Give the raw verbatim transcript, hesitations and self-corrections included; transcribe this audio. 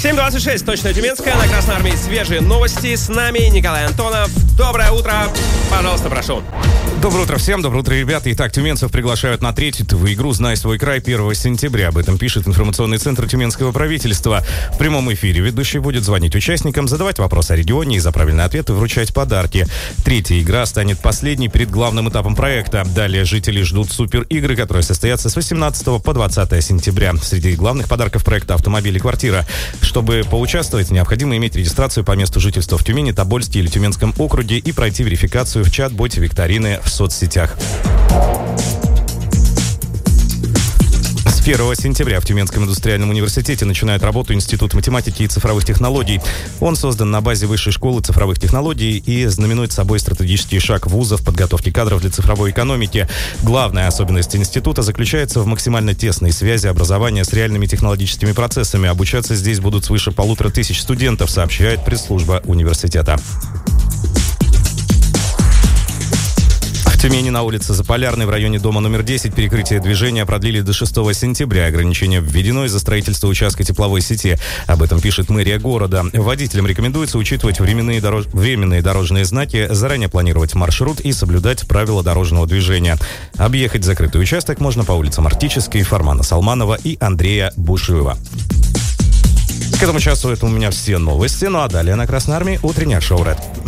семь двадцать шесть, точно Тюменская, на Красной Армии свежие новости. С нами Николай Антонов. Доброе утро, пожалуйста, прошу. Доброе утро всем, доброе утро, ребята. Итак, тюменцев приглашают на третью ТВ игру «Знай свой край» первого сентября. Об этом пишет информационный центр Тюменского правительства. В прямом эфире ведущий будет звонить участникам, задавать вопросы о регионе и за правильные ответы вручать подарки. Третья игра станет последней перед главным этапом проекта. Далее жители ждут супер-игры, которые состоятся с восемнадцатого по двадцатое сентября. Среди главных подарков проекта автомобиль и квартира. Чтобы поучаствовать, необходимо иметь регистрацию по месту жительства в Тюмени, Тобольске или Тюменском округе и пройти верификацию в чат-боте викторины в соцсетях. С первого сентября в Тюменском индустриальном университете начинает работу Институт математики и цифровых технологий. Он создан на базе Высшей школы цифровых технологий и знаменует собой стратегический шаг вуза в подготовке кадров для цифровой экономики. Главная особенность института заключается в максимально тесной связи образования с реальными технологическими процессами. Обучаться здесь будут свыше полутора тысяч студентов, сообщает пресс-служба университета. В Тюмени на улице Заполярной в районе дома номер десять перекрытие движения продлили до шестого сентября. Ограничение введено из-за строительства участка тепловой сети. Об этом пишет мэрия города. Водителям рекомендуется учитывать временные, дорож... временные дорожные знаки, заранее планировать маршрут и соблюдать правила дорожного движения. Объехать закрытый участок можно по улицам Арктической, Фармана Салманова и Андрея Бушуева. К этому часу это у меня все новости. Ну а далее на Красной Армии утреннее шоу «Ред».